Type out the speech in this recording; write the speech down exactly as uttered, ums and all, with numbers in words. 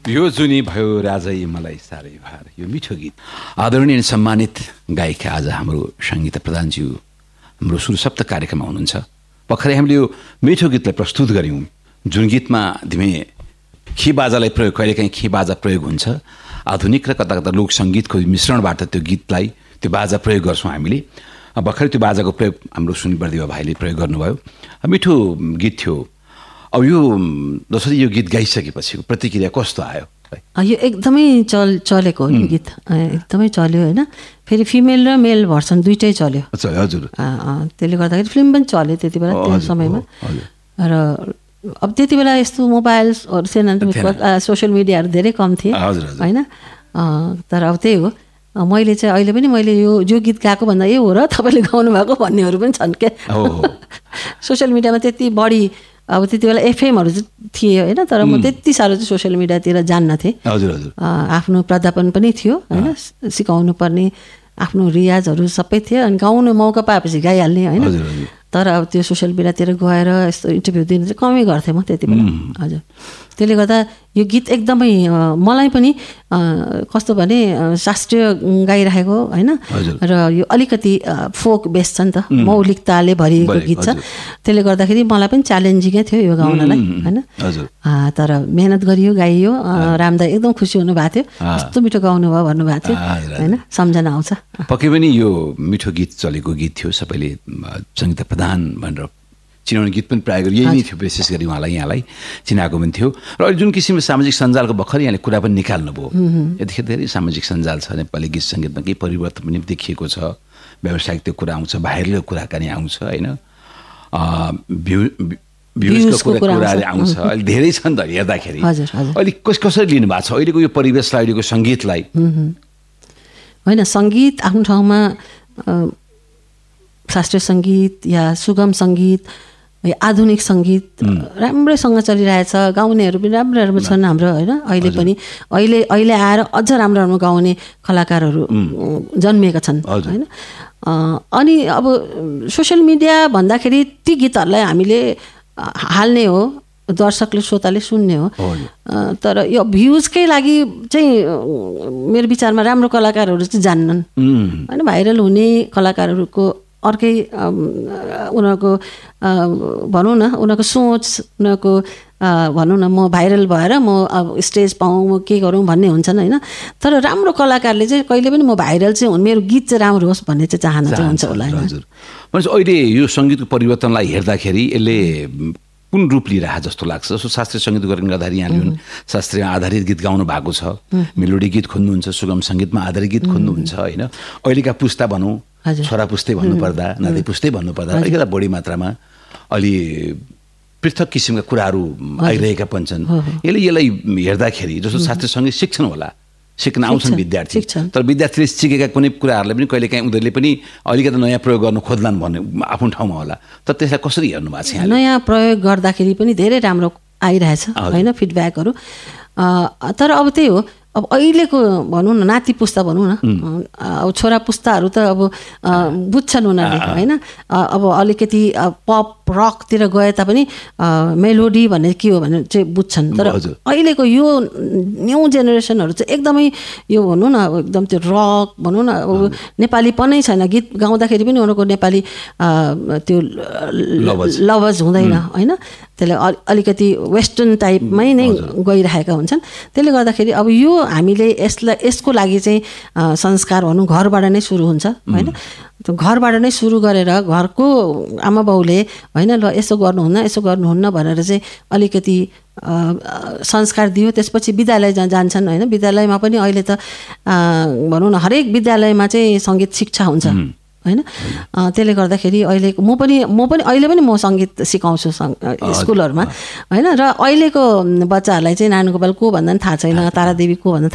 यो जुनी भयो राजै मलाई साह्रै भार, यो मिठो गीत। आदरणीय सम्मानित गायिका आज हाम्रो सङ्गीता प्रधानज्यू हाम्रो सुरु सप्त कार्यक्रममा हुनुहुन्छ। भर्खरै हामीले यो मिठो गीतलाई प्रस्तुत गऱ्यौँ, जुन गीतमा धीमे खी बाजालाई प्रयोग, कहिलेकाहीँ खी बाजा प्रयोग हुन्छ। आधुनिक र कता कता लोक सङ्गीतको मिश्रणबाट त्यो गीतलाई त्यो बाजा प्रयोग गर्छौँ हामीले। भर्खरै त्यो बाजाको प्रयोग हाम्रो सुनिल बर्देवा भाइले प्रयोग गर्नुभयो, मिठो गीत थियो। अब यो जसरी यो गीत गाइसकेपछि प्रतिक्रिया कस्तो आयो? यो एकदमै चल चलेको हो यो गीत, एकदमै चल्यो होइन। फेरि फिमेल र मेल भर्सन दुइटै चल्यो। हजुर। त्यसले गर्दाखेरि फिल्म पनि चल्यो त्यति बेला त्यो समयमा। र अब त्यति बेला यस्तो मोबाइल्सहरू थिएन, सोसियल मिडियाहरू धेरै कम थिए होइन। तर अब त्यही हो, मैले चाहिँ अहिले पनि मैले यो जो गीत गाएको भन्दा ए हो र तपाईँले गाउनु भएको भन्नेहरू पनि छन् क्या। सोसियल मिडियामा त्यति बढी अब त्यति बेला एफएमहरू चाहिँ थिए होइन, तर म त्यति साह्रो चाहिँ सोसियल मिडियातिर जान्न थिएँ। हजुर हजुर। आफ्नो प्राध्यापन पनि थियो होइन, सिकाउनु पर्ने आफ्नो रियाजहरू सबै थियो, अनि गाउनु मौका पाएपछि गाइहाल्ने होइन। तर अब त्यो सोसियल मिडियातिर गएर यस्तो इन्टरभ्यू दिनु चाहिँ कमै गर्थेँ म त्यति बेला। हजुर, त्यसले गर्दा यो गीत एकदमै मलाई पनि कस्तो भने शास्त्रीय गाइरहेको होइन, र यो अलिकति फोक बेस छ नि त, मौलिकताले भरिएको गीत छ। त्यसले गर्दाखेरि मलाई पनि च्यालेन्जिङै थियो यो गाउनलाई होइन। तर मेहनत गरियो, गाइयो। रामदाई एकदम खुसी हुनुभएको थियो, कस्तो मिठो गाउनु भयो भन्नुभएको थियो होइन, सम्झना आउँछ। पक्कै पनि यो मिठो गीत चलेको गीत थियो, सबैले सङ्गीता प्रधान भनेर चिनाउने गीत पनि प्रायः गरी यही नै थियो, विशेष गरी उहाँलाई यहाँलाई चिनाएको पनि थियो। र अहिले जुन किसिमको सामाजिक सञ्जालको भर्खर यहाँले कुरा पनि निकाल्नुभयो, यतिखेर धेरै सामाजिक सञ्जाल छ, नेपाली गीत सङ्गीतमा केही परिवर्तन पनि देखिएको छ। व्यावसायिक त्यो कुरा आउँछ, बाहिरको कुराकानी आउँछ होइन, भ्युजको कुराहरू आउँछ, अहिले धेरै छ नि त हेर्दाखेरि। अहिले कस कसरी लिनु भएको छ अहिलेको यो परिवेशलाई, अहिलेको सङ्गीतलाई? होइन, सङ्गीत आफ्नो ठाउँमा शास्त्रीय सङ्गीत या सुगम सङ्गीत या आधुनिक सङ्गीत राम्रैसँग चलिरहेछ। गाउनेहरू पनि राम्रो राम्रो छन् हाम्रो होइन, अहिले पनि अहिले अहिले आएर अझ राम्रो राम्रो गाउने कलाकारहरू जन्मिएका छन् होइन। अनि अब सोसियल मिडिया भन्दाखेरि ती गीतहरूलाई हामीले हाल्ने हो, दर्शकले श्रोताले सुन्ने हो। तर यो भ्युजकै लागि चाहिँ मेरो विचारमा राम्रो कलाकारहरू चाहिँ जान्नन् होइन। भाइरल हुने कलाकारहरूको अर्कै उनीहरूको भनौँ न, उनीहरूको सोच, उनीहरूको भनौँ न, म भाइरल भएर म अब स्टेज पाऊँ, म के गरौँ भन्ने हुन्छन् होइन। तर राम्रो कलाकारले चाहिँ कहिले पनि म भाइरल चाहिँ हुन्, मेरो गीत चाहिँ राम्रो होस् भन्ने चाहिँ चाहना चाहिँ हुन्छ होला। हजुर, भनेपछि अहिले यो सङ्गीतको परिवर्तनलाई हेर्दाखेरि यसले कुन रूप लिइरहेको जस्तो लाग्छ? जस्तो शास्त्रीय सङ्गीत गर्ने गर्दाखेरि यहाँले जुन शास्त्रीय आधारित गीत गाउनु भएको छ, मेलोडी गीत खोज्नुहुन्छ, सुगम सङ्गीतमा आधारित गीत खोज्नुहुन्छ होइन। अहिलेका पुस्ता भनौँ, छोरा पुस्ते भन्नुपर्दा, नाति पुस्ते भन्नुपर्दा अलिकति बढी मात्रामा अलि पृथक किसिमका कुराहरू आइरहेका पनि छन्। यसले यसलाई हेर्दाखेरि जस्तो शास्त्रीय सङ्गीत सिक्छन् होला, सिक्न आउँछन् विद्यार्थी, तर विद्यार्थीले सिकेका कुनै कुराहरूलाई पनि कहिलेकाहीँ उनीहरूले पनि अलिकति नयाँ प्रयोग गर्नु खोज्लान् भन्ने आफ्नो ठाउँमा होला। तर त्यसलाई कसरी हेर्नु भएको छ? नयाँ प्रयोग गर्दाखेरि पनि धेरै राम्रो आइरहेछ होइन फिडब्याकहरू। तर अब त्यही हो, अब अहिलेको भनौँ न नाति पुस्ता भनौँ न, अब छोरा पुस्ताहरू त अब बुझ्छन् उनीहरूले होइन। अब अलिकति पप रकतिर गए तापनि मेलोडी भन्ने के हो भने चाहिँ बुझ्छन्। तर अहिलेको यो न्यू जेनेरेसनहरू चाहिँ एकदमै यो भनौँ न, अब एकदम त्यो रक भनौँ न, अब नेपालीपनै छैन, गीत गाउँदाखेरि पनि उनीहरूको नेपाली त्यो लवज हुँदैन होइन। त्यसले अलिकति वेस्टर्न टाइपमै नै गइरहेका हुन्छन्। त्यसले गर्दाखेरि अब यो हामीले यसलाई यसको लागि चाहिँ संस्कार भनौँ घरबाट नै सुरु हुन्छ होइन। घरबाट नै सुरु गरेर घरको आमा बाउले होइन ल यसो गर्नुहुन्न यसो गर्नुहुन्न भनेर चाहिँ अलिकति संस्कार दियो। त्यसपछि विद्यालय जहाँ जान्छन् होइन, विद्यालयमा पनि अहिले त भनौँ न हरेक विद्यालयमा चाहिँ सङ्गीत शिक्षा हुन्छ होइन। त्यसले गर्दाखेरि अहिले म पनि म पनि अहिले पनि म सङ्गीत सिकाउँछु स्कुलहरूमा होइन। र अहिलेको बच्चाहरूलाई चाहिँ नानुगोपाल को भन्दा पनि थाहा छैन, तारादेवी को भन्दा